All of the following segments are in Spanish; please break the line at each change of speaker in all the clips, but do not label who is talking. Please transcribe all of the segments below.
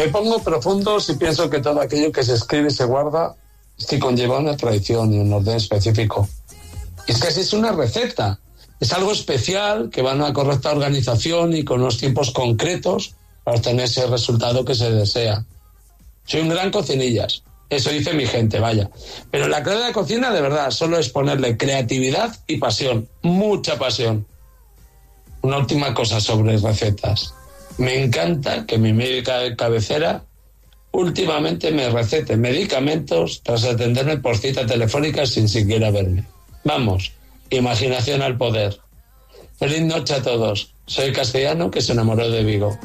Me pongo profundo si pienso que todo aquello que se escribe y se guarda es que conlleva una tradición y un orden específico. Y es que así es una receta. Es algo especial que va a una correcta organización y con unos tiempos concretos para obtener ese resultado que se desea. Soy un gran cocinillas. Eso dice mi gente, vaya. Pero la clave de la cocina, de verdad, solo es ponerle creatividad y pasión. Mucha pasión. Una última cosa sobre recetas. Me encanta que mi médica de cabecera últimamente me recete medicamentos tras atenderme por cita telefónica sin siquiera verme. Vamos, imaginación al poder. Feliz noche a todos. Soy Castellano, que se enamoró de Vigo.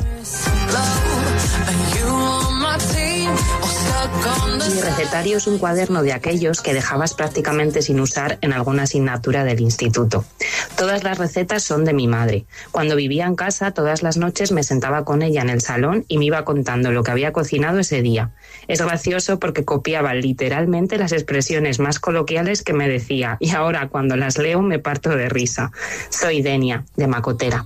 Mi recetario es un cuaderno de aquellos que dejabas prácticamente sin usar en alguna asignatura del instituto. Todas las recetas son de mi madre. Cuando vivía en casa, todas las noches me sentaba con ella en el salón y me iba contando lo que había cocinado ese día. Es gracioso porque copiaba literalmente las expresiones más coloquiales que me decía, y ahora cuando las leo me parto de risa. Soy Denia, de Macotera.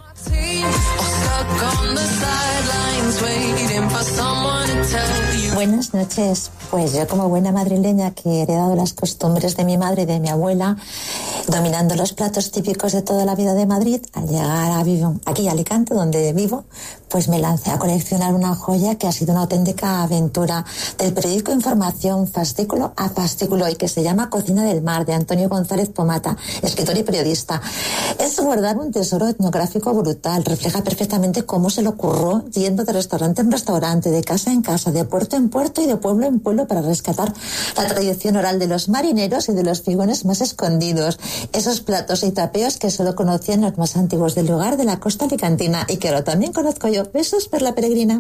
Buenas noches. Pues yo, como buena madrileña que he heredado las costumbres de mi madre y de mi abuela, dominando los platos típicos de toda la vida de Madrid, al llegar aquí a Alicante, donde vivo, pues me lancé a coleccionar una joya que ha sido una auténtica aventura del periódico Información, fascículo a fascículo, y que se llama Cocina del Mar, de Antonio González Pomata, escritor y periodista. Es guardar un tesoro etnográfico brutal, refleja perfectamente cómo se le ocurrió yendo de restaurante en restaurante, de casa en casa, de puerto en puerto y de pueblo en pueblo para rescatar la tradición oral de los marineros y de los figones más escondidos. Esos platos y tapeos que solo conocían los más antiguos del lugar de la costa alicantina y que ahora también conozco yo. Besos, Perla Peregrina.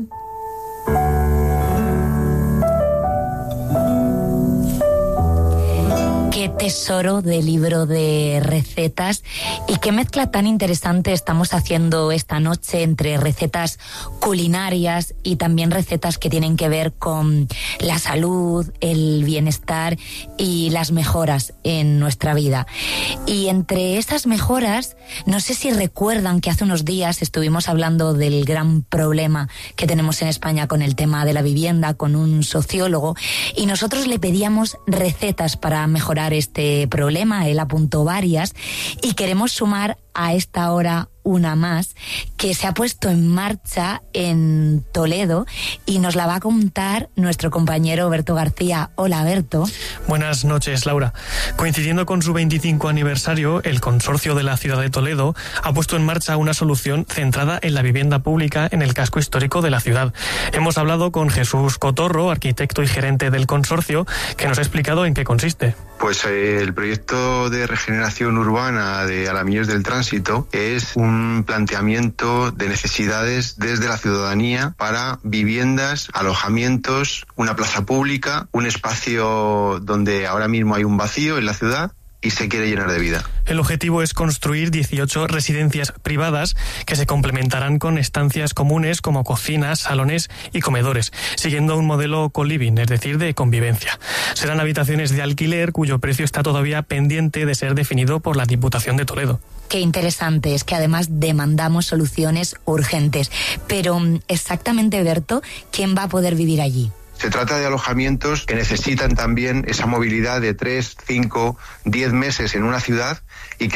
Qué tesoro de libro de recetas y qué mezcla tan interesante estamos haciendo esta noche entre recetas culinarias y también recetas que tienen que ver con la salud, el bienestar y las mejoras en nuestra vida. Y entre esas mejoras, no sé si recuerdan que hace unos días estuvimos hablando del gran problema que tenemos en España con el tema de la vivienda, con un sociólogo, y nosotros le pedíamos recetas para mejorar este problema. Él apuntó varias y queremos sumar a esta hora una más que se ha puesto en marcha en Toledo y nos la va a contar nuestro compañero Berto García. Hola, Berto.
Buenas noches, Laura. Coincidiendo con su 25 aniversario, el Consorcio de la Ciudad de Toledo ha puesto en marcha una solución centrada en la vivienda pública en el casco histórico de la ciudad. Hemos hablado con Jesús Cotorro, arquitecto y gerente del consorcio, que nos ha explicado en qué consiste.
Pues el proyecto de regeneración urbana de Alamillos del Tránsito es un planteamiento de necesidades desde la ciudadanía para viviendas, alojamientos, una plaza pública, un espacio donde ahora mismo hay un vacío en la ciudad y se quiere llenar de vida.
El objetivo es construir 18 residencias privadas que se complementarán con estancias comunes como cocinas, salones y comedores, siguiendo un modelo co-living, es decir, de convivencia. Serán habitaciones de alquiler cuyo precio está todavía pendiente de ser definido por la Diputación de Toledo.
Qué interesante, es que además demandamos soluciones urgentes. Pero exactamente, Berto, ¿quién va a poder vivir allí?
Se trata de alojamientos que necesitan también esa movilidad de 3, 5, 10 meses en una ciudad y que